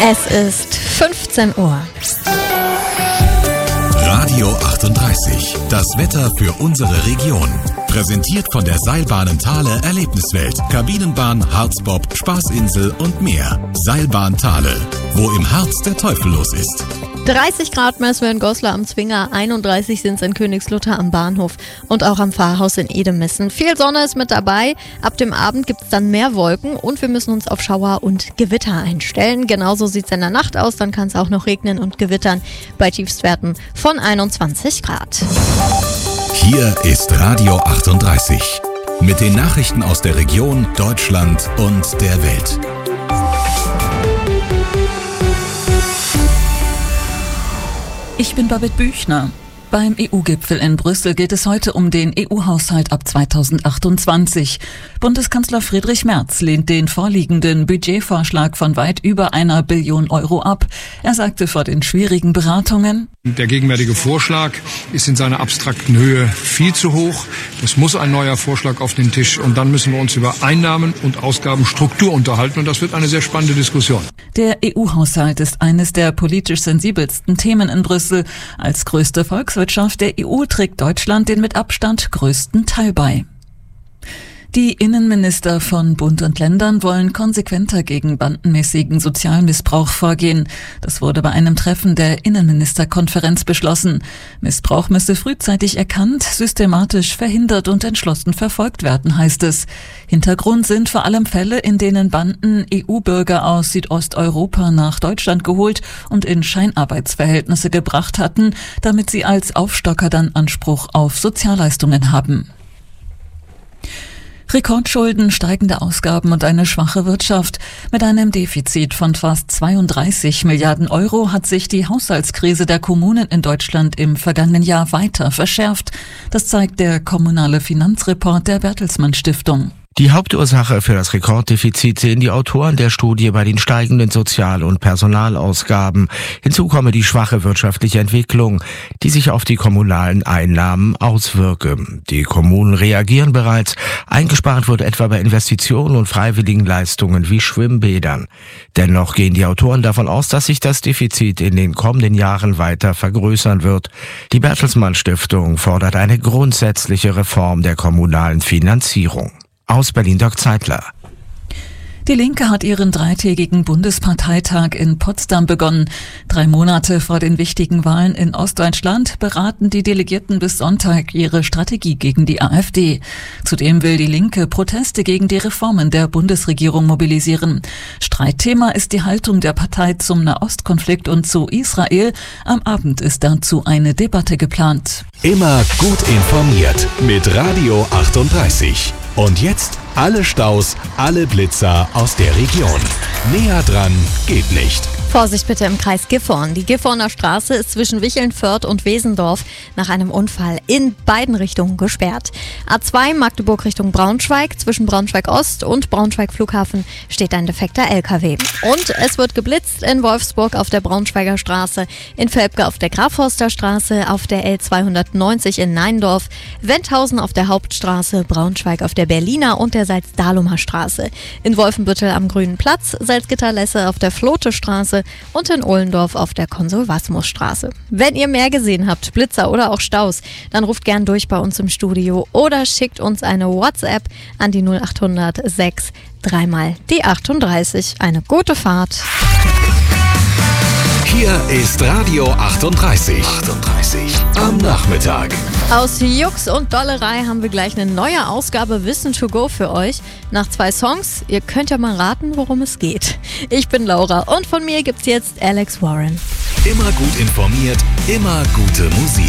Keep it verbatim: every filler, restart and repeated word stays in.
Es ist fünfzehn Uhr. Radio achtunddreißig, das Wetter für unsere Region. Präsentiert von der Seilbahnen Thale Erlebniswelt, Kabinenbahn, Harzbob, Spaßinsel und mehr. Seilbahn Thale, wo im Harz der Teufel los ist. dreißig Grad messen wir in Goslar am Zwinger, einunddreißig sind es in Königslutter am Bahnhof und auch am Pfarrhaus in Edemessen. Viel Sonne ist mit dabei, ab dem Abend gibt es dann mehr Wolken und wir müssen uns auf Schauer und Gewitter einstellen. Genauso sieht es in der Nacht aus, dann kann es auch noch regnen und gewittern bei Tiefstwerten von einundzwanzig Grad. Hier ist Radio achtunddreißig mit den Nachrichten aus der Region, Deutschland und der Welt. Ich bin Babette Büchner. Beim E U-Gipfel in Brüssel geht es heute um den E U-Haushalt ab zweitausendachtundzwanzig. Bundeskanzler Friedrich Merz lehnt den vorliegenden Budgetvorschlag von weit über einer Billion Euro ab. Er sagte vor den schwierigen Beratungen: Der gegenwärtige Vorschlag ist in seiner abstrakten Höhe viel zu hoch. Es muss ein neuer Vorschlag auf den Tisch und dann müssen wir uns über Einnahmen und Ausgabenstruktur unterhalten und das wird eine sehr spannende Diskussion. Der E U-Haushalt ist eines der politisch sensibelsten Themen in Brüssel. Als größte Volkswirtschaft der E U trägt Deutschland den mit Abstand größten Teil bei. Die Innenminister von Bund und Ländern wollen konsequenter gegen bandenmäßigen Sozialmissbrauch vorgehen. Das wurde bei einem Treffen der Innenministerkonferenz beschlossen. Missbrauch müsse frühzeitig erkannt, systematisch verhindert und entschlossen verfolgt werden, heißt es. Hintergrund sind vor allem Fälle, in denen Banden E U-Bürger aus Südosteuropa nach Deutschland geholt und in Scheinarbeitsverhältnisse gebracht hatten, damit sie als Aufstocker dann Anspruch auf Sozialleistungen haben. Rekordschulden, steigende Ausgaben und eine schwache Wirtschaft. Mit einem Defizit von fast zweiunddreißig Milliarden Euro hat sich die Haushaltskrise der Kommunen in Deutschland im vergangenen Jahr weiter verschärft. Das zeigt der kommunale Finanzreport der Bertelsmann Stiftung. Die Hauptursache für das Rekorddefizit sehen die Autoren der Studie bei den steigenden Sozial- und Personalausgaben. Hinzu komme die schwache wirtschaftliche Entwicklung, die sich auf die kommunalen Einnahmen auswirke. Die Kommunen reagieren bereits. Eingespart wird etwa bei Investitionen und freiwilligen Leistungen wie Schwimmbädern. Dennoch gehen die Autoren davon aus, dass sich das Defizit in den kommenden Jahren weiter vergrößern wird. Die Bertelsmann Stiftung fordert eine grundsätzliche Reform der kommunalen Finanzierung. Aus Berlin Dirk Zeitler. Die Linke hat ihren dreitägigen Bundesparteitag in Potsdam begonnen. Drei Monate vor den wichtigen Wahlen in Ostdeutschland beraten die Delegierten bis Sonntag ihre Strategie gegen die AfD. Zudem will die Linke Proteste gegen die Reformen der Bundesregierung mobilisieren. Streitthema ist die Haltung der Partei zum Nahostkonflikt und zu Israel. Am Abend ist dazu eine Debatte geplant. Immer gut informiert mit Radio achtunddreißig. Und jetzt alle Staus, alle Blitzer aus der Region. Näher dran geht nicht. Vorsicht bitte im Kreis Gifhorn. Die Gifhorner Straße ist zwischen Wicheln, Fürth und Wesendorf nach einem Unfall in beiden Richtungen gesperrt. A zwei Magdeburg Richtung Braunschweig, zwischen Braunschweig-Ost und Braunschweig-Flughafen steht ein defekter L K W. Und es wird geblitzt in Wolfsburg auf der Braunschweiger Straße, in Velpke auf der Grafhorster Straße, auf der L zweihundertneunzig in Neindorf, Wendhausen auf der Hauptstraße, Braunschweig auf der Berliner und der Salzdahlumer Straße, in Wolfenbüttel am Grünen Platz, Salzgitter-Lesse auf der Flote-Straße und in Ohlendorf auf der Konsul-Wasmus-Straße. Wenn ihr mehr gesehen habt, Blitzer oder auch Staus, dann ruft gern durch bei uns im Studio oder schickt uns eine WhatsApp an die null achthundert sechs dreimal die achtunddreißig. Eine gute Fahrt. Hier ist Radio achtunddreißig. achtunddreißig am Nachmittag. Aus Jux und Dollerei haben wir gleich eine neue Ausgabe Wissen to go für euch. Nach zwei Songs, ihr könnt ja mal raten, worum es geht. Ich bin Laura und von mir gibt's jetzt Alex Warren. Immer gut informiert, immer gute Musik.